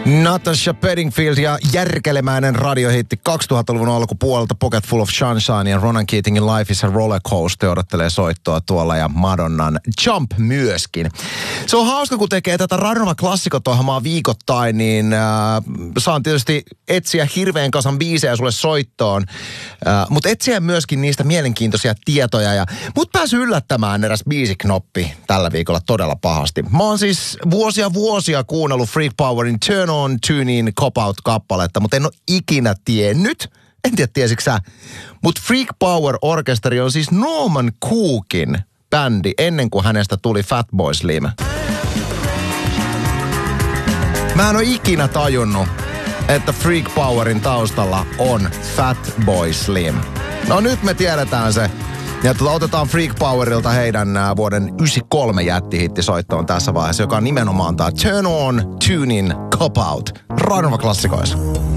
Natasha Bedingfield ja järkelemäinen radiohitti 2000-luvun alkupuolelta Pocket Full of Sunshine ja Ronan Keatingin Life is a Rollercoaster odottelee soittoa tuolla ja Madonnan Jump myöskin. Se on hauska, kun tekee tätä Radionova-klassikotohjelmaa viikoittain, niin saan tietysti etsiä hirveän kasan biisejä sulle soittoon, mutta etsiä myöskin niistä mielenkiintoisia tietoja ja mut pääsi yllättämään eräs biisiknoppi tällä viikolla todella pahasti. Mä oon siis vuosia kuunnellut Freak Powerin Turn On, Tune In, Cop Out-kappaletta, mutta en ole ikinä tiennyt. En tiedä, tiesitkö sä? Mutta Freak Power-orkesteri on siis Norman Cookin bändi ennen kuin hänestä tuli Fatboy Slim. Mä en ole ikinä tajunnut, että Freak Powerin taustalla on Fatboy Slim. No nyt me tiedetään se. Ja otetaan Freak Powerilta heidän vuoden 1993 jättihittisoittoon tässä vaiheessa, joka on nimenomaan tämä Turn On, Tune In, Cop Out. Radionova-klassikoissa.